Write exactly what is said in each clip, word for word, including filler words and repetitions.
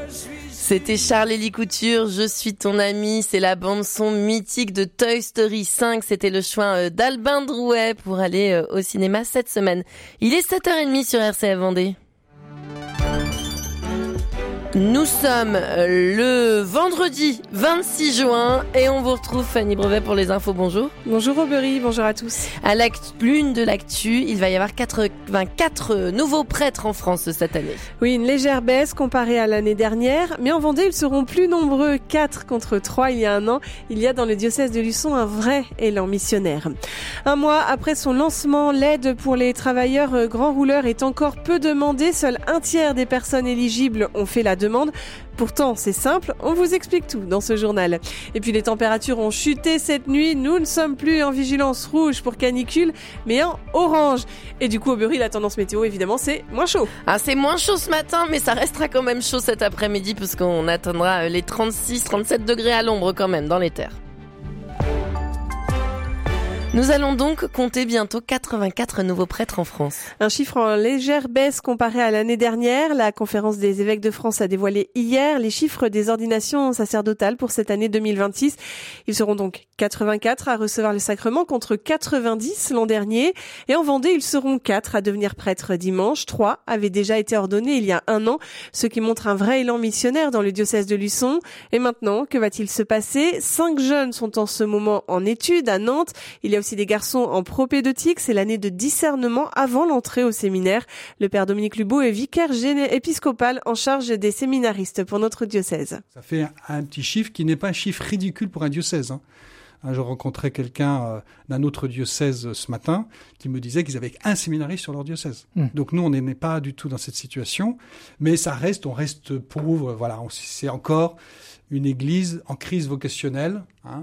C'était Charles-Élie Couture, Je suis ton ami, c'est la bande-son mythique de Toy Story cinq. C'était le choix d'Albin Drouet pour aller au cinéma cette semaine. Il est sept heures trente sur R C F Vendée. Nous sommes le vendredi vingt-six juin et on vous retrouve Fanny Brevet pour les infos. Bonjour. Bonjour Aubery, bonjour à tous. À l'une de l'actu, il va y avoir quatre-vingt-quatre nouveaux prêtres en France cette année. Oui, une légère baisse comparée à l'année dernière, mais en Vendée, ils seront plus nombreux, quatre contre trois il y a un an. Il y a dans le diocèse de Luçon un vrai élan missionnaire. Un mois après son lancement, l'aide pour les travailleurs grands rouleurs est encore peu demandée. Seul un tiers des personnes éligibles ont fait la demande. demande. Pourtant, c'est simple, on vous explique tout dans ce journal. Et puis les températures ont chuté cette nuit, nous ne sommes plus en vigilance rouge pour canicule, mais en orange. Et du coup, au Bury, la tendance météo, évidemment, c'est moins chaud. Ah, c'est moins chaud ce matin, mais ça restera quand même chaud cet après-midi, parce qu'on atteindra les trente-six à trente-sept degrés à l'ombre quand même dans les terres. Nous allons donc compter bientôt quatre-vingt-quatre nouveaux prêtres en France. Un chiffre en légère baisse comparé à l'année dernière. La conférence des évêques de France a dévoilé hier les chiffres des ordinations sacerdotales pour cette année deux mille vingt-six. Ils seront donc quatre-vingt-quatre à recevoir le sacrement contre quatre-vingt-dix l'an dernier. Et en Vendée, ils seront quatre à devenir prêtres dimanche. Trois avaient déjà été ordonnés il y a un an, ce qui montre un vrai élan missionnaire dans le diocèse de Luçon. Et maintenant, que va-t-il se passer? Cinq jeunes sont en ce moment en études à Nantes. Il y a aussi des garçons en propédeutique, c'est l'année de discernement avant l'entrée au séminaire. Le père Dominique Lubeau est vicaire épiscopal en charge des séminaristes pour notre diocèse. Ça fait un, un petit chiffre qui n'est pas un chiffre ridicule pour un diocèse. Hein. Je rencontrais quelqu'un euh, d'un autre diocèse ce matin qui me disait qu'ils avaient un séminariste sur leur diocèse. Mmh. Donc nous, on n'est pas du tout dans cette situation, mais ça reste, on reste pauvre. Voilà, on, c'est encore une église en crise vocationnelle. Hein.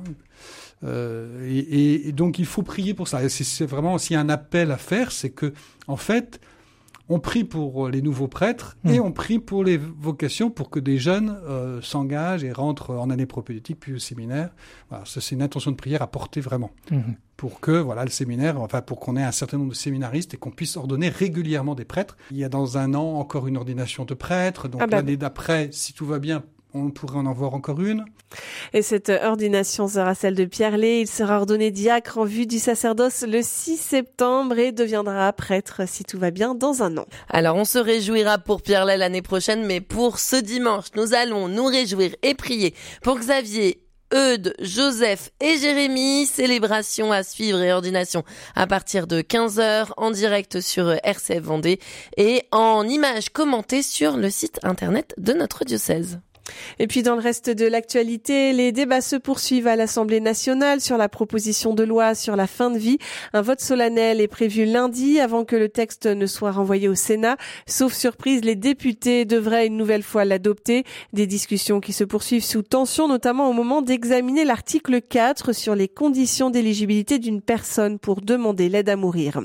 Euh, et, et donc il faut prier pour ça. Et c'est, c'est vraiment s'il y a un appel à faire, c'est que en fait on prie pour les nouveaux prêtres mmh. et on prie pour les vocations pour que des jeunes euh, s'engagent et rentrent en année propédeutique puis au séminaire. Voilà, ça c'est une intention de prière à porter vraiment mmh. pour que voilà le séminaire, enfin pour qu'on ait un certain nombre de séminaristes et qu'on puisse ordonner régulièrement des prêtres. Il y a dans un an encore une ordination de prêtres, donc ah bah. l'année d'après, si tout va bien, on pourrait en avoir encore une. Et cette ordination sera celle de Pierre Lé. Il sera ordonné diacre en vue du sacerdoce le six septembre et deviendra prêtre, si tout va bien, dans un an. Alors, on se réjouira pour Pierre Lé l'année prochaine, mais pour ce dimanche, nous allons nous réjouir et prier pour Xavier, Eudes, Joseph et Jérémy. Célébration à suivre et ordination à partir de quinze heures en direct sur R C F Vendée et en images commentées sur le site internet de notre diocèse. Et puis dans le reste de l'actualité, les débats se poursuivent à l'Assemblée nationale sur la proposition de loi sur la fin de vie. Un vote solennel est prévu lundi avant que le texte ne soit renvoyé au Sénat. Sauf surprise, les députés devraient une nouvelle fois l'adopter. Des discussions qui se poursuivent sous tension, notamment au moment d'examiner l'article quatre sur les conditions d'éligibilité d'une personne pour demander l'aide à mourir.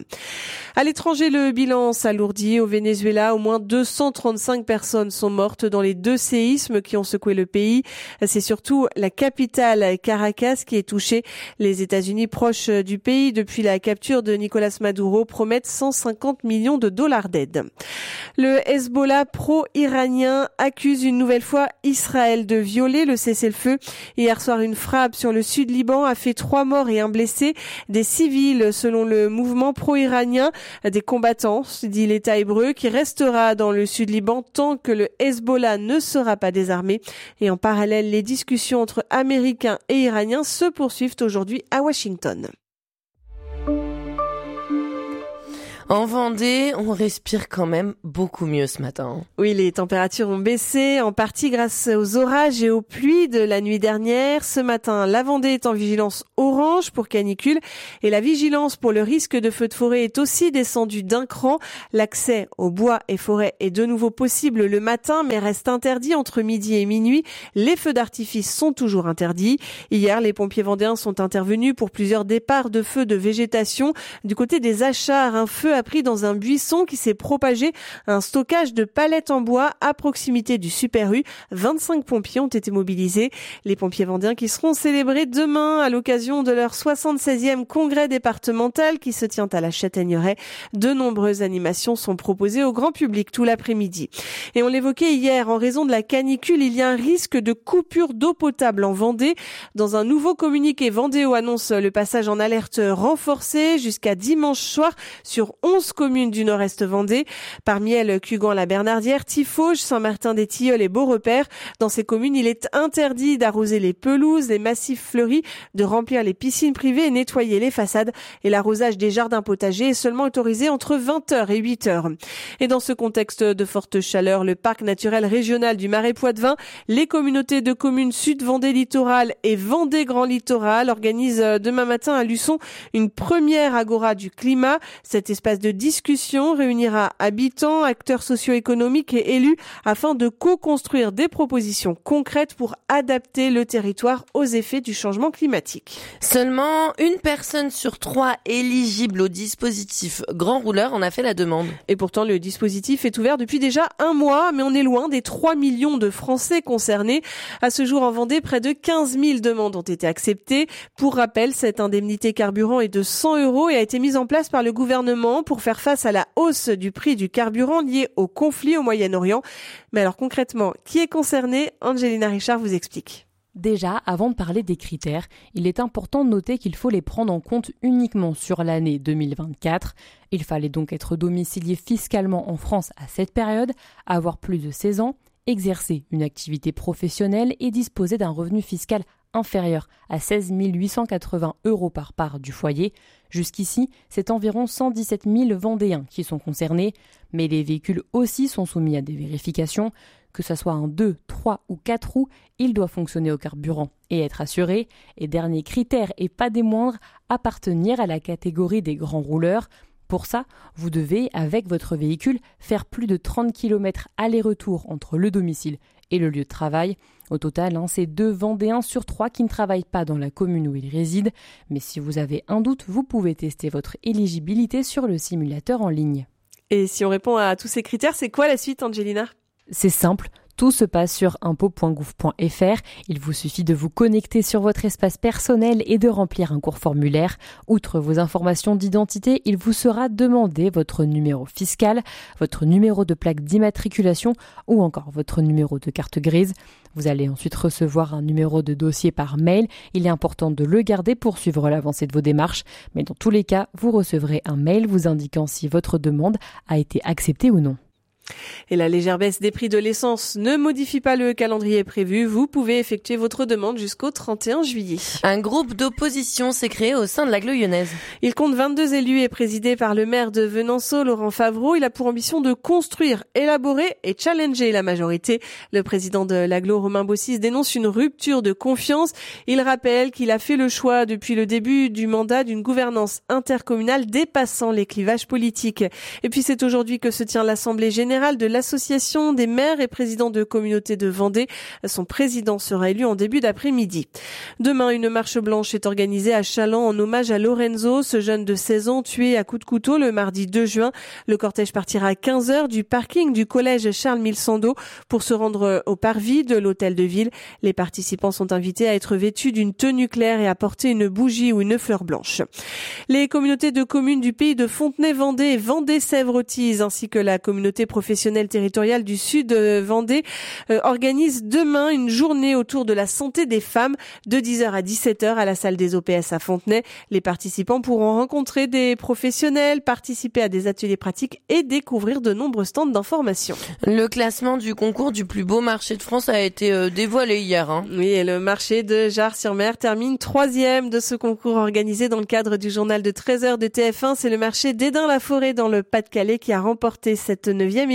À l'étranger, le bilan s'alourdit. Au Venezuela, au moins deux cent trente-cinq personnes sont mortes dans les deux séismes qui ont secoué le pays. C'est surtout la capitale, Caracas, qui est touchée. Les États-Unis, proches du pays depuis la capture de Nicolas Maduro, promettent cent cinquante millions de dollars d'aide. Le Hezbollah pro-iranien accuse une nouvelle fois Israël de violer le cessez-le-feu. Hier soir, une frappe sur le sud Liban a fait trois morts et un blessé. Des civils, selon le mouvement pro-iranien, des combattants, dit l'État hébreu, qui restera dans le sud Liban tant que le Hezbollah ne sera pas désarmé. Et en parallèle, les discussions entre Américains et Iraniens se poursuivent aujourd'hui à Washington. En Vendée, on respire quand même beaucoup mieux ce matin. Oui, les températures ont baissé, en partie grâce aux orages et aux pluies de la nuit dernière. Ce matin, la Vendée est en vigilance orange pour canicule et la vigilance pour le risque de feu de forêt est aussi descendue d'un cran. L'accès aux bois et forêts est de nouveau possible le matin, mais reste interdit entre midi et minuit. Les feux d'artifice sont toujours interdits. Hier, les pompiers vendéens sont intervenus pour plusieurs départs de feux de végétation. Du côté des Achats, un feu a pris dans un buisson qui s'est propagé à un stockage de palettes en bois à proximité du Super U. vingt-cinq pompiers ont été mobilisés. Les pompiers vendéens qui seront célébrés demain à l'occasion de leur soixante-seizième congrès départemental qui se tient à la Châtaigneraie. De nombreuses animations sont proposées au grand public tout l'après-midi. Et on l'évoquait hier, en raison de la canicule, il y a un risque de coupure d'eau potable en Vendée. Dans un nouveau communiqué, Vendéo annonce le passage en alerte renforcée jusqu'à dimanche soir sur onze communes du nord-est Vendée. Parmi elles, Cugand-la-Bernardière, Tiffauges, Saint-Martin-des-Tilleuls et Beaurepaire. Dans ces communes, il est interdit d'arroser les pelouses, les massifs fleuris, de remplir les piscines privées et nettoyer les façades. Et l'arrosage des jardins potagers est seulement autorisé entre vingt heures et huit heures. Et dans ce contexte de forte chaleur, le parc naturel régional du Marais Poitevin, les communautés de communes Sud Vendée Littoral et Vendée Grand Littoral organisent demain matin à Luçon une première agora du climat. Cet espace de discussion réunira habitants, acteurs socio-économiques et élus afin de co-construire des propositions concrètes pour adapter le territoire aux effets du changement climatique. Seulement une personne sur trois éligible au dispositif Grand Rouleur en a fait la demande. Et pourtant, le dispositif est ouvert depuis déjà un mois, mais on est loin des trois millions de Français concernés. À ce jour, en Vendée, près de quinze mille demandes ont été acceptées. Pour rappel, cette indemnité carburant est de cent euros et a été mise en place par le gouvernement pour faire face à la hausse du prix du carburant lié au conflit au Moyen-Orient. Mais alors concrètement, qui est concerné ? Angelina Richard vous explique. Déjà, avant de parler des critères, il est important de noter qu'il faut les prendre en compte uniquement sur l'année deux mille vingt-quatre. Il fallait donc être domicilié fiscalement en France à cette période, avoir plus de seize ans, exercer une activité professionnelle et disposer d'un revenu fiscal inférieur à seize mille huit cent quatre-vingts euros par part du foyer. Jusqu'ici, c'est environ cent dix-sept mille Vendéens qui sont concernés, mais les véhicules aussi sont soumis à des vérifications. Que ce soit un deux, trois ou quatre roues, il doit fonctionner au carburant et être assuré. Et dernier critère, et pas des moindres, appartenir à la catégorie des grands rouleurs. Pour ça, vous devez, avec votre véhicule, faire plus de trente kilomètres aller-retour entre le domicile et le lieu de travail. Au total, hein, c'est deux Vendéens sur trois qui ne travaillent pas dans la commune où ils résident. Mais si vous avez un doute, vous pouvez tester votre éligibilité sur le simulateur en ligne. Et si on répond à tous ces critères, c'est quoi la suite, Angelina ? C'est simple, tout se passe sur impôts point gouv point f r. Il vous suffit de vous connecter sur votre espace personnel et de remplir un court formulaire. Outre vos informations d'identité, il vous sera demandé votre numéro fiscal, votre numéro de plaque d'immatriculation ou encore votre numéro de carte grise. Vous allez ensuite recevoir un numéro de dossier par mail. Il est important de le garder pour suivre l'avancée de vos démarches. Mais dans tous les cas, vous recevrez un mail vous indiquant si votre demande a été acceptée ou non. Et la légère baisse des prix de l'essence ne modifie pas le calendrier prévu. Vous pouvez effectuer votre demande jusqu'au trente et un juillet. Un groupe d'opposition s'est créé au sein de l'agglo lyonnaise. Il compte vingt-deux élus et est présidé par le maire de Venanceau, Laurent Favreau. Il a pour ambition de construire, élaborer et challenger la majorité. Le président de l'agglo, Romain Bossis, dénonce une rupture de confiance. Il rappelle qu'il a fait le choix depuis le début du mandat d'une gouvernance intercommunale dépassant les clivages politiques. Et puis c'est aujourd'hui que se tient l'Assemblée générale de l'association des maires et présidents de communautés de Vendée. Son président sera élu en début d'après-midi. Demain, une marche blanche est organisée à Chaland en hommage à Lorenzo, ce jeune de seize ans tué à coups de couteau le mardi deux juin. Le cortège partira à quinze heures du parking du collège Charles-Mille-Sando pour se rendre au parvis de l'hôtel de ville. Les participants sont invités à être vêtus d'une tenue claire et à porter une bougie ou une fleur blanche. Les communautés de communes du pays de Fontenay-Vendée et Vendée-Sèvres-Otise ainsi que la communauté professionnelle territoriale du Sud Vendée euh, organise demain une journée autour de la santé des femmes de dix heures à dix-sept heures à la salle des O P S à Fontenay. Les participants pourront rencontrer des professionnels, participer à des ateliers pratiques et découvrir de nombreux stands d'information. Le classement du concours du plus beau marché de France a été euh, dévoilé hier. Hein. Oui, et le marché de Jars-sur-Mer termine troisième de ce concours organisé dans le cadre du journal de treize heures de T F un. C'est le marché d'Edin-la-Forêt dans le Pas-de-Calais qui a remporté cette neuvième édition.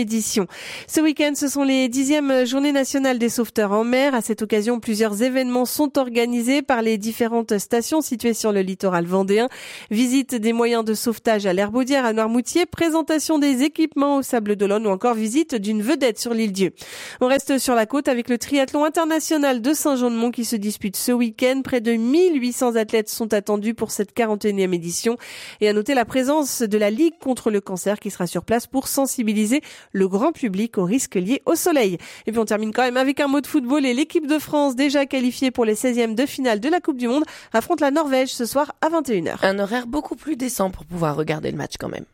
édition. Ce week-end, ce sont les dixièmes journées nationales des sauveteurs en mer. À cette occasion, plusieurs événements sont organisés par les différentes stations situées sur le littoral vendéen. Visite des moyens de sauvetage à l'Herbaudière à Noirmoutier, présentation des équipements au Sable d'Olonne ou encore visite d'une vedette sur l'île Dieu. On reste sur la côte avec le triathlon international de Saint-Jean-de-Mont qui se dispute ce week-end. Près de mille huit cents athlètes sont attendus pour cette quarante et unième édition. Et à noter la présence de la Ligue contre le cancer qui sera sur place pour sensibiliser le grand public aux risques liés au soleil. Et puis on termine quand même avec un mot de football et l'équipe de France déjà qualifiée pour les seizièmes de finale de la Coupe du Monde affronte la Norvège ce soir à vingt et une heures. Un horaire beaucoup plus décent pour pouvoir regarder le match quand même.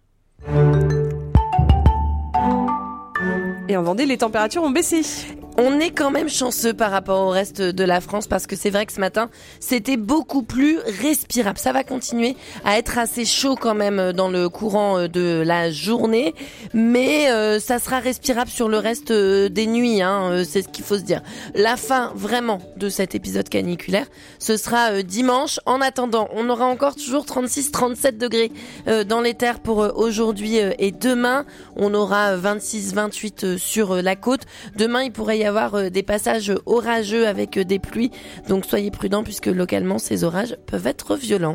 Et en Vendée, les températures ont baissé. On est quand même chanceux par rapport au reste de la France parce que c'est vrai que ce matin, c'était beaucoup plus respirable. Ça va continuer à être assez chaud quand même dans le courant de la journée, mais euh, ça sera respirable sur le reste des nuits, hein, c'est ce qu'il faut se dire. La fin vraiment de cet épisode caniculaire, ce sera euh, dimanche. En attendant, on aura encore toujours trente-six trente-sept degrés euh, dans les terres pour euh, aujourd'hui euh, et demain. On aura vingt-six vingt-huit euh, sur euh, la côte. Demain, il pourrait y avoir des passages orageux avec des pluies, donc soyez prudents puisque localement ces orages peuvent être violents.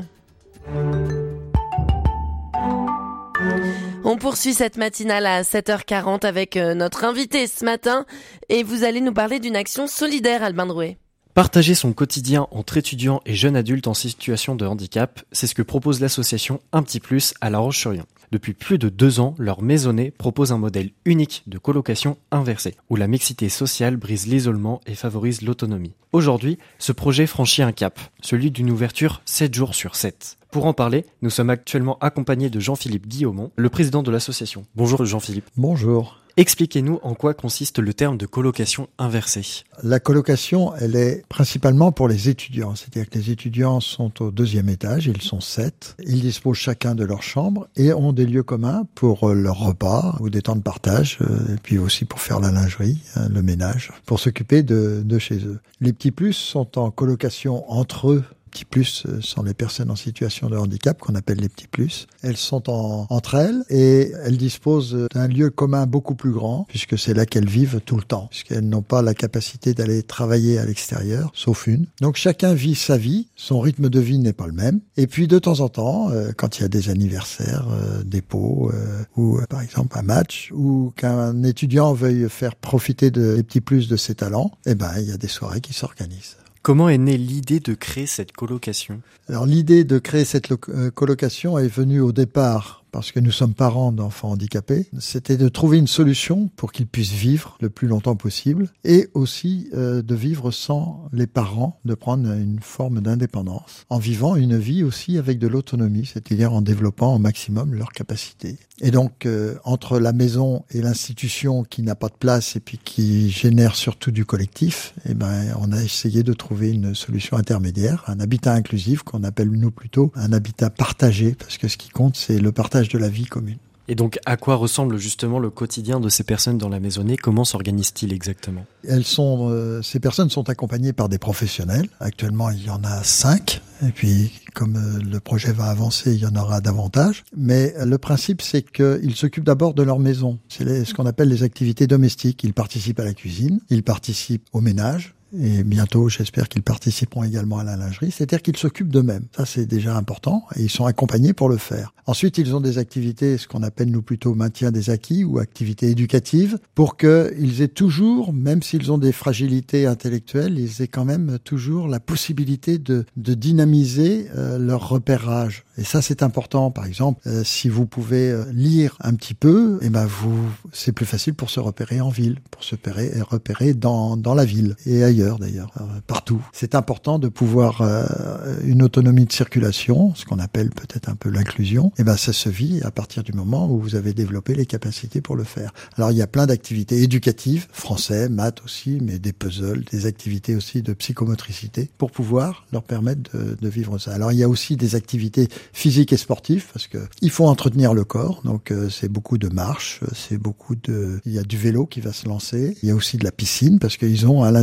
On poursuit cette matinale à sept heures quarante avec notre invité ce matin et vous allez nous parler d'une action solidaire, Albin Drouet. Partager son quotidien entre étudiants et jeunes adultes en situation de handicap, c'est ce que propose l'association Un Petit Plus à La Roche-sur-Yon. Depuis plus de deux ans, leur maisonnée propose un modèle unique de colocation inversée, où la mixité sociale brise l'isolement et favorise l'autonomie. Aujourd'hui, ce projet franchit un cap, celui d'une ouverture sept jours sur sept. Pour en parler, nous sommes actuellement accompagnés de Jean-Philippe Guillaumont, le président de l'association. Bonjour Jean-Philippe. Bonjour. Expliquez-nous en quoi consiste le terme de colocation inversée. La colocation, elle est principalement pour les étudiants. C'est-à-dire que les étudiants sont au deuxième étage, ils sont sept. Ils disposent chacun de leur chambre et ont des lieux communs pour leur repas ou des temps de partage, et puis aussi pour faire la lingerie, le ménage, pour s'occuper de, de chez eux. Les petits plus sont en colocation entre eux. Petits plus sont les personnes en situation de handicap qu'on appelle les petits plus. Elles sont en, entre elles et elles disposent d'un lieu commun beaucoup plus grand puisque c'est là qu'elles vivent tout le temps, puisqu'elles n'ont pas la capacité d'aller travailler à l'extérieur, sauf une. Donc chacun vit sa vie, son rythme de vie n'est pas le même. Et puis de temps en temps, euh, quand il y a des anniversaires, euh, des pots euh, ou euh, par exemple un match ou qu'un étudiant veuille faire profiter de, des petits plus de ses talents, eh ben il y a des soirées qui s'organisent. Comment est née l'idée de créer cette colocation ? Alors l'idée de créer cette lo- euh, colocation est venue au départ parce que nous sommes parents d'enfants handicapés. C'était de trouver une solution pour qu'ils puissent vivre le plus longtemps possible et aussi euh, de vivre sans les parents, de prendre une forme d'indépendance en vivant une vie aussi avec de l'autonomie, c'est-à-dire en développant au maximum leurs capacités. Et donc euh, entre la maison et l'institution qui n'a pas de place et puis qui génère surtout du collectif, eh ben on a essayé de trouver une solution intermédiaire, un habitat inclusif qu'on appelle nous plutôt un habitat partagé parce que ce qui compte c'est le partage de la vie commune. Et donc, à quoi ressemble justement le quotidien de ces personnes dans la maisonnée ? Comment s'organisent-ils exactement ? Elles sont, euh, ces personnes sont accompagnées par des professionnels. Actuellement, il y en a cinq. Et puis, comme euh, le projet va avancer, il y en aura davantage. Mais euh, le principe, c'est qu'ils s'occupent d'abord de leur maison. C'est les, ce qu'on appelle les activités domestiques. Ils participent à la cuisine, ils participent au ménage. Et bientôt, j'espère qu'ils participeront également à la lingerie. C'est-à-dire qu'ils s'occupent d'eux-mêmes. Ça, c'est déjà important. Et ils sont accompagnés pour le faire. Ensuite, ils ont des activités, ce qu'on appelle nous plutôt maintien des acquis ou activités éducatives, pour qu'ils aient toujours, même s'ils ont des fragilités intellectuelles, ils aient quand même toujours la possibilité de, de dynamiser euh, leur repérage. Et ça, c'est important. Par exemple, euh, si vous pouvez euh, lire un petit peu, eh ben vous, c'est plus facile pour se repérer en ville, pour se repérer, repérer dans, dans la ville et ailleurs d'ailleurs, euh, partout. C'est important de pouvoir euh, une autonomie de circulation, ce qu'on appelle peut-être un peu l'inclusion. Eh ben ça se vit à partir du moment où vous avez développé les capacités pour le faire. Alors il y a plein d'activités éducatives, français, maths aussi, mais des puzzles, des activités aussi de psychomotricité pour pouvoir leur permettre de, de vivre ça. Alors il y a aussi des activités physiques et sportives parce que il faut entretenir le corps, donc euh, c'est beaucoup de marche, c'est beaucoup de, il y a du vélo qui va se lancer, il y a aussi de la piscine parce qu'ils ont à l'intérieur de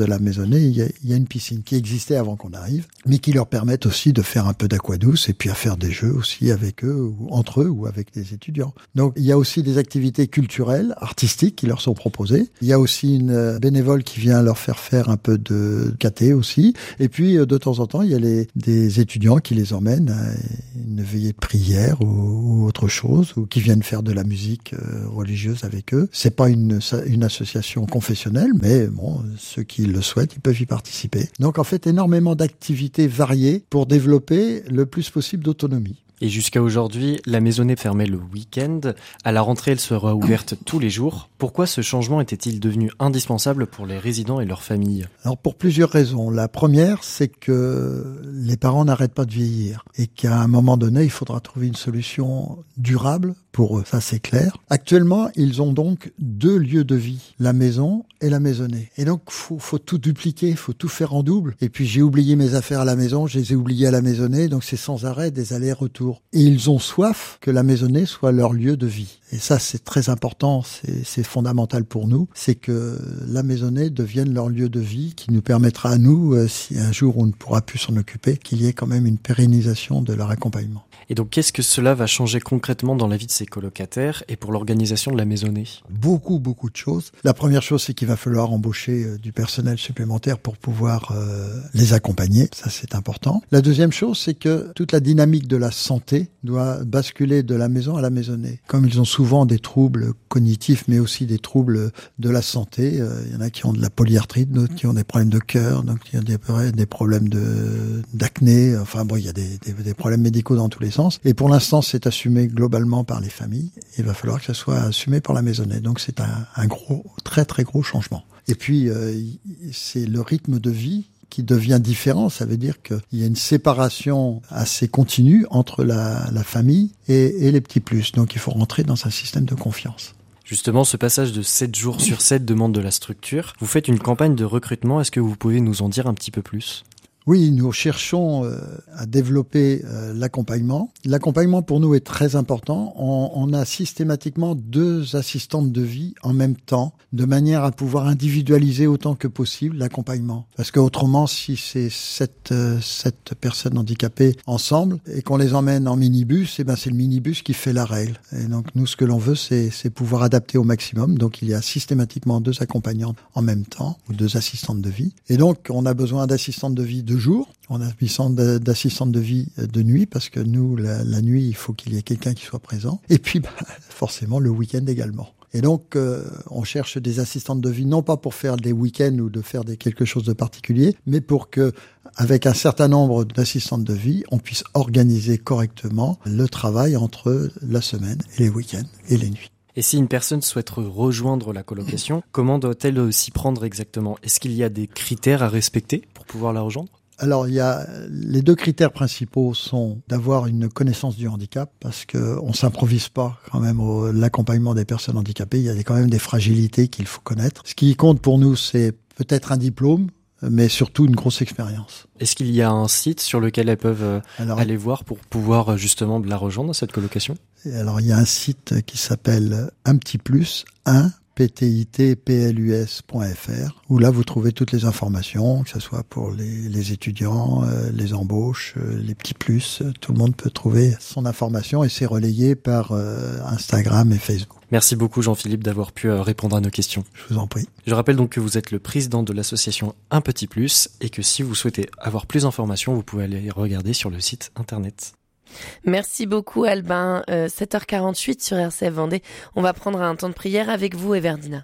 la maisonnée, il y, a, il y a une piscine qui existait avant qu'on arrive, mais qui leur permettent aussi de faire un peu d'aqua douce et puis à faire des jeux aussi avec eux, ou entre eux ou avec des étudiants. Donc il y a aussi des activités culturelles, artistiques qui leur sont proposées. Il y a aussi une bénévole qui vient leur faire faire un peu de caté aussi. Et puis de temps en temps, il y a les, des étudiants qui les emmènent à une veillée de prière ou, ou autre chose, ou qui viennent faire de la musique religieuse avec eux. C'est pas une, une association confessionnelle, mais bon, ceux qui le souhaitent, ils peuvent y participer. Donc en fait, énormément d'activités variées pour développer le plus possible d'autonomie. Et jusqu'à aujourd'hui, la maisonnée fermait le week-end. À la rentrée, elle sera ouverte tous les jours. Pourquoi ce changement était-il devenu indispensable pour les résidents et leurs familles ? Alors pour plusieurs raisons. La première, c'est que les parents n'arrêtent pas de vieillir et qu'à un moment donné, il faudra trouver une solution durable pour eux. Ça, c'est clair. Actuellement, ils ont donc deux lieux de vie, la maison et la maisonnée. Et donc, faut, faut tout dupliquer, faut tout faire en double. Et puis, j'ai oublié mes affaires à la maison, je les ai oubliées à la maisonnée, donc c'est sans arrêt des allers-retours. Et ils ont soif que la maisonnée soit leur lieu de vie. Et ça, c'est très important, c'est, c'est fondamental pour nous, c'est que la maisonnée devienne leur lieu de vie, qui nous permettra à nous, euh, si un jour on ne pourra plus s'en occuper, qu'il y ait quand même une pérennisation de leur accompagnement. Et donc, qu'est-ce que cela va changer concrètement dans la vie de ces colocataires et pour l'organisation de la maisonnée ? Beaucoup, beaucoup de choses. La première chose, c'est qu'il va falloir embaucher euh, du personnel supplémentaire pour pouvoir euh, les accompagner. Ça, c'est important. La deuxième chose, c'est que toute la dynamique de la santé doit basculer de la maison à la maisonnée. Comme ils ont souvent des troubles cognitifs, mais aussi des troubles de la santé. Euh, il y en a qui ont de la polyarthrite, d'autres qui ont des problèmes de cœur, donc il y a des, des problèmes de, d'acné. Enfin bon, il y a des, des, des problèmes médicaux dans tous les sens. Et pour l'instant, c'est assumé globalement par les familles. Il va falloir que ça soit assumé par la maisonnée. Donc c'est un, un gros, très très gros changement. Et puis, euh, c'est le rythme de vie qui devient différent. Ça veut dire qu'il y a une séparation assez continue entre la, la famille et, et les petits plus. Donc il faut rentrer dans un système de confiance. Justement, ce passage de sept jours sur sept demande de la structure. Vous faites une campagne de recrutement. Est-ce que vous pouvez nous en dire un petit peu plus ? Oui, nous cherchons euh, à développer euh, l'accompagnement. L'accompagnement pour nous est très important. On, on a systématiquement deux assistantes de vie en même temps, de manière à pouvoir individualiser autant que possible l'accompagnement. Parce que autrement, si c'est sept, euh, sept personnes handicapées ensemble et qu'on les emmène en minibus, eh ben c'est le minibus qui fait la règle. Et donc nous, ce que l'on veut, c'est, c'est pouvoir adapter au maximum. Donc il y a systématiquement deux accompagnantes en même temps, ou deux assistantes de vie. Et donc on a besoin d'assistantes de vie de jour. On a besoin d'assistantes de vie de nuit parce que nous, la, la nuit, il faut qu'il y ait quelqu'un qui soit présent. Et puis, bah, forcément, le week-end également. Et donc, euh, on cherche des assistantes de vie, non pas pour faire des week-ends ou de faire des, quelque chose de particulier, mais pour que, avec un certain nombre d'assistantes de vie, on puisse organiser correctement le travail entre la semaine et les week-ends et les nuits. Et si une personne souhaite rejoindre la colocation, comment doit-elle s'y prendre exactement ? Est-ce qu'il y a des critères à respecter pour pouvoir la rejoindre ? Alors, il y a les deux critères principaux sont d'avoir une connaissance du handicap, parce que on s'improvise pas quand même au l'accompagnement des personnes handicapées. Il y a quand même des fragilités qu'il faut connaître. Ce qui compte pour nous, c'est peut-être un diplôme, mais surtout une grosse expérience. Est-ce qu'il y a un site sur lequel elles peuvent alors, aller voir pour pouvoir justement la rejoindre, cette colocation ? Alors, il y a un site qui s'appelle un petit plus, un p t i t p l u s point f r, où là vous trouvez toutes les informations, que ce soit pour les, les étudiants, euh, les embauches, euh, les petits plus, euh, tout le monde peut trouver son information et c'est relayé par euh, Instagram et Facebook. Merci beaucoup Jean-Philippe d'avoir pu euh, répondre à nos questions. Je vous en prie. Je rappelle donc que vous êtes le président de l'association Un Petit Plus et que si vous souhaitez avoir plus d'informations, vous pouvez aller regarder sur le site internet. Merci beaucoup Albin. Euh, sept heures quarante-huit sur R C F Vendée. On va prendre un temps de prière avec vous, Everdina.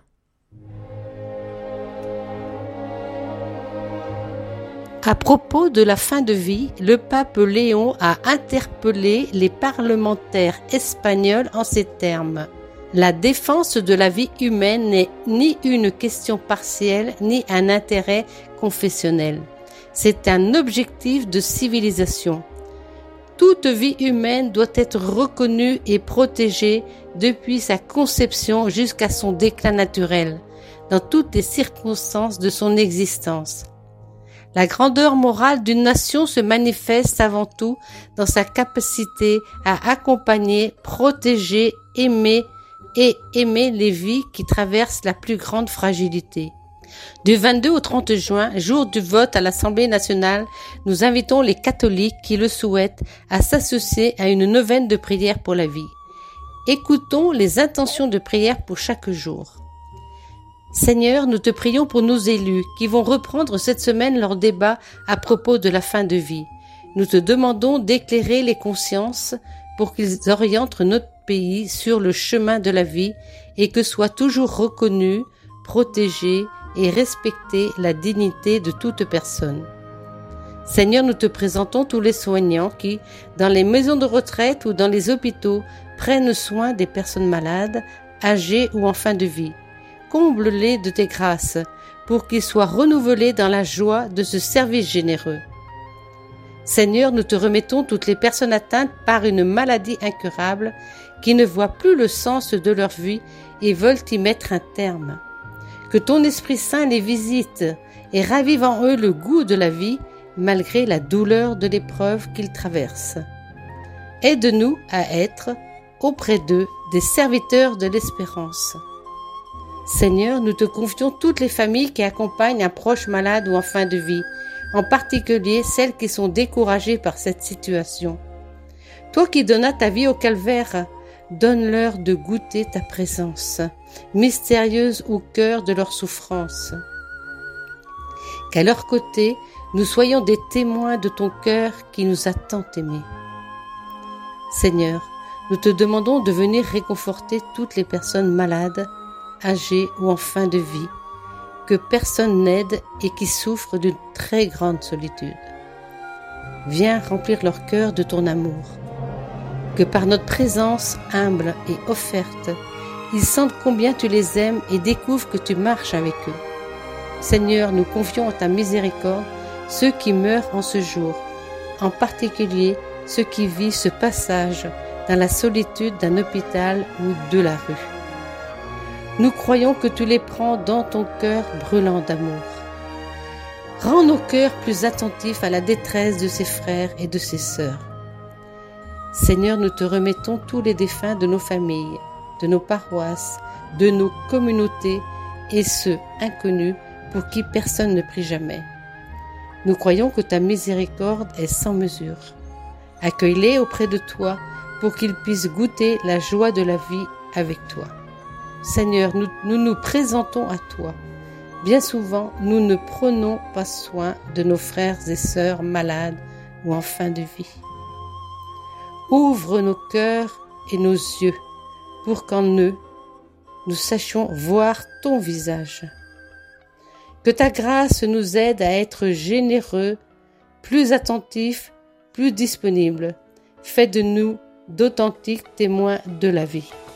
À propos de la fin de vie, le pape Léon a interpellé les parlementaires espagnols en ces termes. La défense de la vie humaine n'est ni une question partielle, ni un intérêt confessionnel. C'est un objectif de civilisation. Toute vie humaine doit être reconnue et protégée depuis sa conception jusqu'à son déclin naturel, dans toutes les circonstances de son existence. La grandeur morale d'une nation se manifeste avant tout dans sa capacité à accompagner, protéger, aimer et aimer les vies qui traversent la plus grande fragilité. Du vingt-deux au trente juin, jour du vote à l'Assemblée nationale, nous invitons les catholiques qui le souhaitent à s'associer à une neuvaine de prière pour la vie. Écoutons les intentions de prière pour chaque jour. Seigneur, nous te prions pour nos élus qui vont reprendre cette semaine leur débat à propos de la fin de vie. Nous te demandons d'éclairer les consciences pour qu'ils orientent notre pays sur le chemin de la vie et que soit toujours reconnue, protégée et respecter la dignité de toute personne. Seigneur, nous te présentons tous les soignants qui, dans les maisons de retraite ou dans les hôpitaux, prennent soin des personnes malades, âgées ou en fin de vie. Comble-les de tes grâces pour qu'ils soient renouvelés dans la joie de ce service généreux. Seigneur, nous te remettons toutes les personnes atteintes par une maladie incurable qui ne voient plus le sens de leur vie et veulent y mettre un terme. Que ton Esprit Saint les visite et ravive en eux le goût de la vie malgré la douleur de l'épreuve qu'ils traversent. Aide-nous à être, auprès d'eux, des serviteurs de l'espérance. Seigneur, nous te confions toutes les familles qui accompagnent un proche malade ou en fin de vie, en particulier celles qui sont découragées par cette situation. Toi qui donnas ta vie au calvaire, donne-leur de goûter ta présence, mystérieuse au cœur de leur souffrance. Qu'à leur côté, nous soyons des témoins de ton cœur qui nous a tant aimés. Seigneur, nous te demandons de venir réconforter toutes les personnes malades, âgées ou en fin de vie, que personne n'aide et qui souffrent d'une très grande solitude. Viens remplir leur cœur de ton amour. Que par notre présence humble et offerte, ils sentent combien tu les aimes et découvrent que tu marches avec eux. Seigneur, nous confions à ta miséricorde ceux qui meurent en ce jour, en particulier ceux qui vivent ce passage dans la solitude d'un hôpital ou de la rue. Nous croyons que tu les prends dans ton cœur brûlant d'amour. Rends nos cœurs plus attentifs à la détresse de ses frères et de ses sœurs. Seigneur, nous te remettons tous les défunts de nos familles, de nos paroisses, de nos communautés et ceux inconnus pour qui personne ne prie jamais. Nous croyons que ta miséricorde est sans mesure. Accueille-les auprès de toi pour qu'ils puissent goûter la joie de la vie avec toi. Seigneur, nous, nous nous présentons à toi. Bien souvent, nous ne prenons pas soin de nos frères et sœurs malades ou en fin de vie. Ouvre nos cœurs et nos yeux pour qu'en eux, nous sachions voir ton visage. Que ta grâce nous aide à être généreux, plus attentifs, plus disponibles. Fais de nous d'authentiques témoins de la vie.